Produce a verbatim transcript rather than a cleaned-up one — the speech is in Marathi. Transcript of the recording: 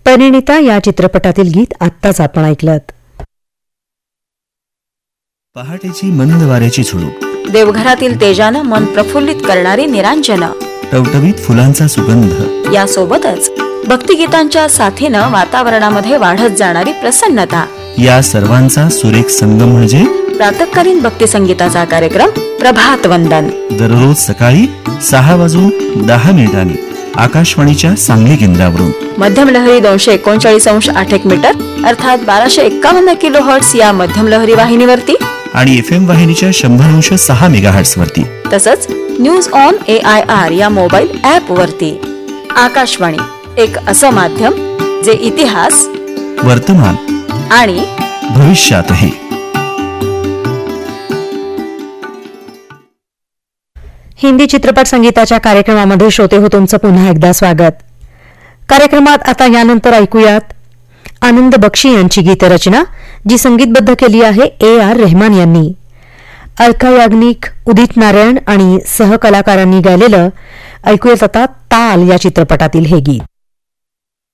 परिणिता या चित्रपटातील गीत आत्ताच आपण ऐकलं. पहाटेची मंद वाऱ्याची झुळूक, देवघरातील तेजानं मन प्रफुल्लित करणारी निरांजनं, टवटवीत फुलांचा सुगंध, यासोबतच भक्तिगीतांच्या साथीनं वातावरणामध्ये वाढत जाणारी प्रसन्नता, या सर्वांचा सुरेख संगम म्हणजे प्रातःकालीन भक्ती संगीताचा कार्यक्रम प्रभात वंदन. दररोज सकाळी सहा वाजून दहा मिनिटांनी आकाशवाणीच्या सांगली केंद्रावरून. मध्यम लहरी दोनशे एकोणचाळीस अंश आठ एक मीटर अर्थात बाराशे एक्कावन्न किलो हर्ट्स या मध्यम लहरी वाहिनीवरती आणि एफ एम वाहिनीच्या शंभर अंश सहा मेगा हर्ट्स वरती. तसंच news on A I R या मोबाईल ऍप वरती. आकाशवाणी एक असं माध्यम जे इतिहास, वर्तमान आणि भविष्यातही. हिंदी चित्रपट संगीताच्या कार्यक्रमामध्ये श्रोते हो तुमचं पुन्हा एकदा स्वागत. कार्यक्रमात आता यानंतर ऐकूयात आनंद बक्षी यांची गीतरचना, जी संगीतबद्ध केली आहे ए आर रेहमान यांनी. अलका याग्निक, उदित नारायण आणि सहकलाकारांनी गायलेलं ऐकूयात आता ताल या चित्रपटातील हे गीत.